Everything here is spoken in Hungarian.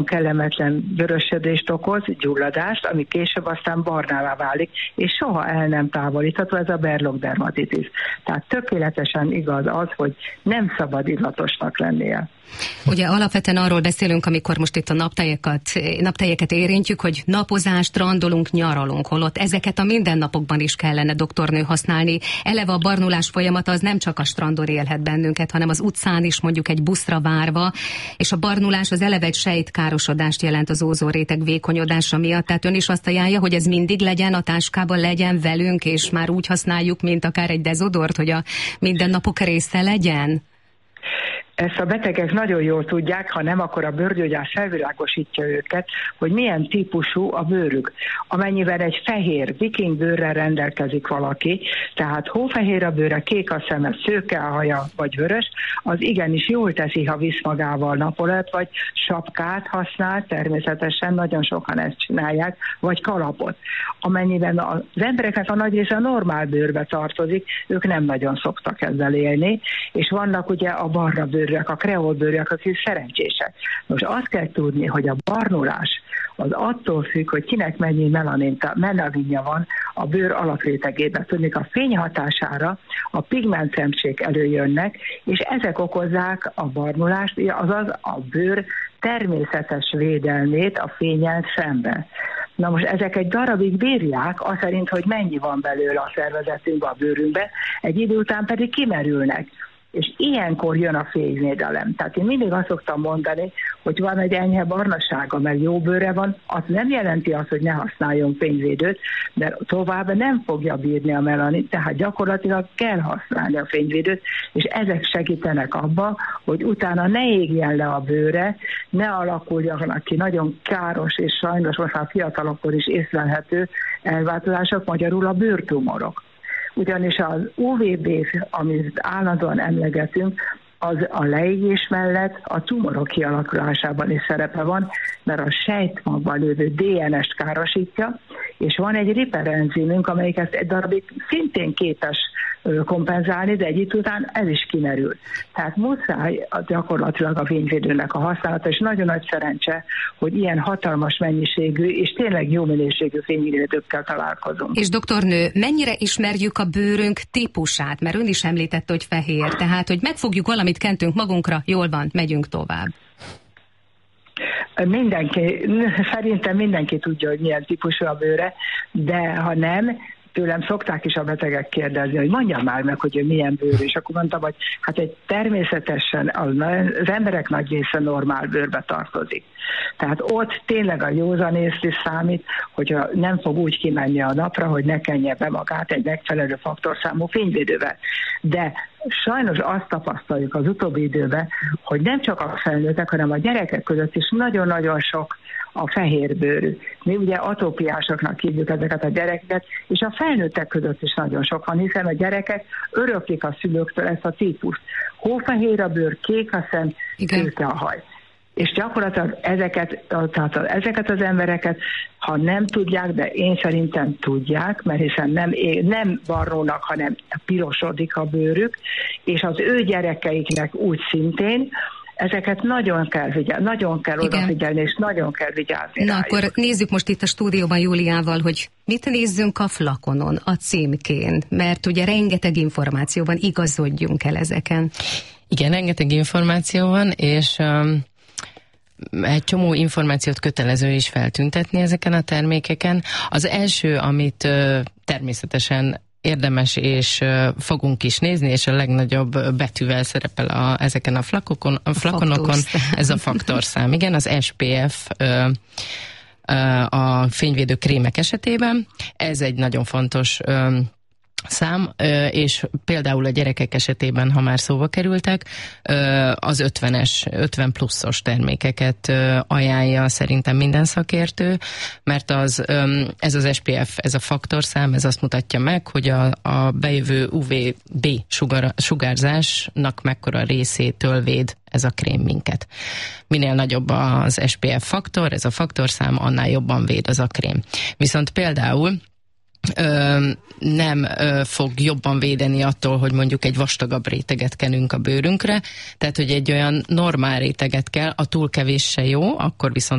kellemetlen vörösödést okoz, gyulladást, ami később aztán barnává válik, és soha el nem távolítható, ez a berlok-dermatitis. Tehát tökéletesen igaz az, hogy nem szabad illatosnak lennie. Ugye alapvetően arról beszélünk, amikor most itt a naptejeket érintjük, hogy napozás, strandolunk, nyaralunk, holott ezeket a mindennapokban is kellene, doktornő, használni. Eleve a barnulás folyamata az nem csak a strandon élhet bennünket, hanem az utcán is, mondjuk egy buszra várva, és a barnulás az eleve egy sejtkárosodást jelent az ózonréteg vékonyodása miatt, tehát ön is azt ajánlja, hogy ez mindig legyen a táskában, legyen velünk, és már úgy használjuk, mint akár egy dezodort, hogy a mindennapok része legyen? Ezt a betegek nagyon jól tudják, ha nem, akkor a bőrgyógyász felvilágosítja őket, hogy milyen típusú a bőrük. Amennyiben egy fehér viking bőrrel rendelkezik valaki, tehát hófehér a bőre, kék a szeme, szőke a haja vagy vörös, az igenis jól teszi, ha visz magával napolat, vagy sapkát használ, természetesen nagyon sokan ezt csinálják, vagy kalapot. Amennyiben az embereknek a nagy része a normál bőrbe tartozik, ők nem nagyon szoktak ezzel élni, és vannak ugye a barna bőr, a kreolbőrűek, akik szerencsések. Most azt kell tudni, hogy a barnulás az attól függ, hogy kinek mennyi melaninja van a bőr alaprétegében. Tudni, a fény hatására a pigmentszemcsék előjönnek, és ezek okozzák a barnulást, azaz a bőr természetes védelmét a fénnyel szemben. Na most ezek egy darabig bírják, az szerint, hogy mennyi van belőle a szervezetünkbe, a bőrünkbe, egy idő után pedig kimerülnek. És ilyenkor jön a fényvédelem. Tehát én mindig azt szoktam mondani, hogy van egy enyhe barnasága, meg jó bőre van, az nem jelenti azt, hogy ne használjon fényvédőt, de tovább nem fogja bírni a melanit, tehát gyakorlatilag kell használni a fényvédőt, és ezek segítenek abba, hogy utána ne égjen le a bőre, ne alakuljanak ki nagyon káros, és sajnos most már fiatalokkor is észlelhető elváltozások, magyarul a bőrtumorok. Ugyanis az UVB, amit állandóan emlegetünk, az a leégés mellett a tumorok kialakulásában is szerepe van, mert a sejtmagban lévő DNS-t károsítja, és van egy riperenzimünk, amelyik ezt egy darabig szintén képes kompenzálni, de egy idő után ez is kimerül. Tehát muszáj gyakorlatilag a fényvédőnek a használata, és nagyon nagy szerencse, hogy ilyen hatalmas mennyiségű és tényleg jó minőségű fényvédőkkel találkozunk. És doktornő, mennyire ismerjük a bőrünk típusát? Mert ön is említette, hogy fehér, tehát hogy megfogjuk valamit, kentünk magunkra, jól van, megyünk tovább. Szerintem mindenki tudja, hogy milyen típusú a bőre, de ha nem, tőlem szokták is a betegek kérdezni, hogy mondjam már meg, hogy milyen bőr, és akkor mondtam, hogy hát egy természetesen az emberek nagy része normál bőrbe tartozik. Tehát ott tényleg a józanész is számít, hogyha nem fog úgy kimenni a napra, hogy ne kenje be magát egy megfelelő faktorszámú fényvédővel. De sajnos azt tapasztaljuk az utóbbi időben, hogy nem csak a felnőttek, hanem a gyerekek között is nagyon-nagyon sok a fehérbőrű. Mi ugye atópiásoknak hívjuk ezeket a gyerekeket, és a felnőttek között is nagyon sok van, hiszen a gyerekek öröklik a szülőktől ezt a hófehér a bőr, kék a szem, szőke a haj. És gyakorlatilag ezeket az embereket, ha nem tudják, de én szerintem tudják, mert hiszen nem barnulnak, hanem pirosodik a bőrük, és az ő gyerekeiknek úgy szintén, ezeket nagyon kell odafigyelni, és nagyon kell vigyázni Na rájuk. akkor nézzük most itt a stúdióban Júliával, hogy mit nézzünk a flakonon, a címkén, mert ugye rengeteg információ van, igazodjunk el ezeken. Igen, rengeteg információ van, és egy csomó információt kötelező is feltüntetni ezeken a termékeken. Az első, amit természetesen érdemes, és fogunk is nézni, és a legnagyobb betűvel szerepel ezeken a flakonokon, ez a faktorszám. Igen, az SPF a fényvédő krémek esetében. Ez egy nagyon fontos szám, és például a gyerekek esetében, ha már szóba kerültek, az 50 pluszos termékeket ajánlja szerintem minden szakértő, mert ez az SPF, ez a faktorszám, ez azt mutatja meg, hogy a bejövő UVB sugárzásnak mekkora részétől véd ez a krém minket. Minél nagyobb az SPF faktor, ez a faktorszám, annál jobban véd az a krém. Viszont például nem fog jobban védeni attól, hogy mondjuk egy vastagabb réteget kenünk a bőrünkre, tehát hogy egy olyan normál réteget kell, a túl kevés se jó, akkor viszont